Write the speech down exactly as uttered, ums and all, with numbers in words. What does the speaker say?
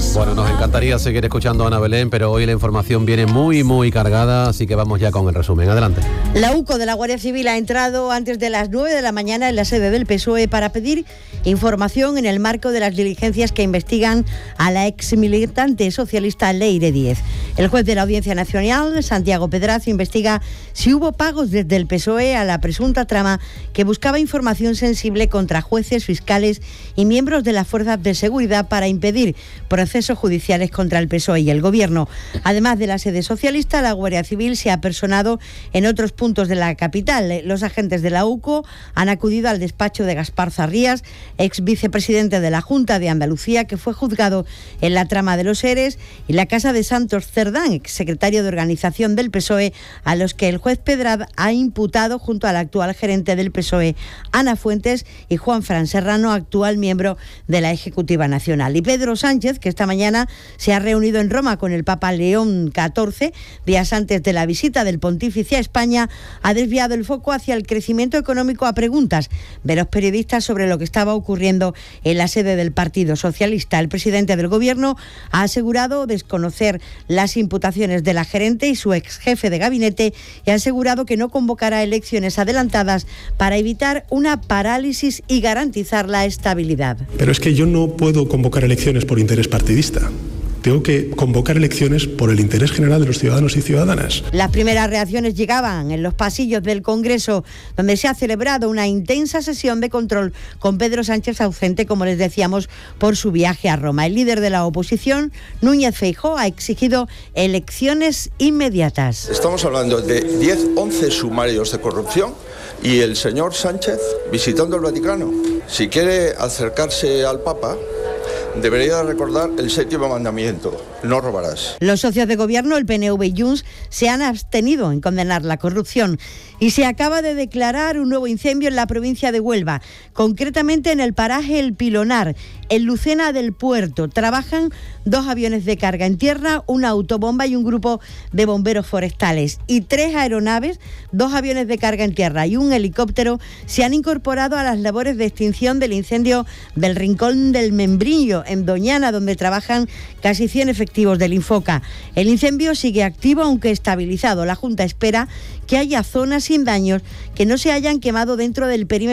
Bueno, nos encantaría seguir escuchando a Ana Belén, pero hoy la información viene muy, muy cargada, así que vamos ya con el resumen. Adelante. La U C O de la Guardia Civil ha entrado antes de las nueve de la mañana en la sede del P S O E para pedir información en el marco de las diligencias que investigan a la ex militante socialista Leire Díez. El juez de la Audiencia Nacional, Santiago Pedraza, investiga si hubo pagos desde el P S O E a la presunta trama que buscaba información sensible contra jueces, fiscales y miembros de las fuerzas de seguridad para impedir procesos judiciales contra el P S O E y el Gobierno. Además de la sede socialista, la Guardia Civil se ha personado en otros puntos de la capital. Los agentes de la U C O han acudido al despacho de Gaspar Zarrías, ex vicepresidente de la Junta de Andalucía, que fue juzgado en la trama de los ERES, y la casa de Santos Cerdán, ex secretario de organización del P S O E, a los que el juez Pedrad ha imputado junto al actual gerente del P S O E, Ana Fuentes, y Juan Fran Serrano, actual miembro de la Ejecutiva Nacional. Y Pedro Sánchez, que esta mañana se ha reunido en Roma con el Papa León catorce, días antes de la visita del pontífice a España, ha desviado el foco hacia el crecimiento económico a preguntas de los periodistas sobre lo que estaba ocurriendo en la sede del Partido Socialista. El presidente del Gobierno ha asegurado desconocer las imputaciones de la gerente y su ex jefe de gabinete y ha asegurado que no convocará elecciones adelantadas para evitar una parálisis y garantizar la estabilidad. Pero es que yo no puedo convocar elecciones por interés partidista. Tengo que convocar elecciones por el interés general de los ciudadanos y ciudadanas. Las primeras reacciones llegaban en los pasillos del Congreso, donde se ha celebrado una intensa sesión de control con Pedro Sánchez ausente, como les decíamos, por su viaje a Roma. El líder de la oposición, Núñez Feijóo, ha exigido elecciones inmediatas. Estamos hablando de diez, once sumarios de corrupción y el señor Sánchez visitando el Vaticano. Si quiere acercarse al Papa, debería recordar el séptimo mandamiento: no robarás. Los socios de gobierno, el P N V y Junts, se han abstenido en condenar la corrupción y se acaba de declarar un nuevo incendio en la provincia de Huelva, concretamente en el paraje El Pilonar, en Lucena del Puerto. Trabajan dos aviones de carga en tierra, una autobomba y un grupo de bomberos forestales. Y tres aeronaves, dos aviones de carga en tierra y un helicóptero se han incorporado a las labores de extinción del incendio del Rincón del Membrillo, en Doñana, donde trabajan casi cien efectivos del Infoca. El incendio sigue activo, aunque estabilizado. La Junta espera que haya zonas sin daños que no se hayan quemado dentro del perímetro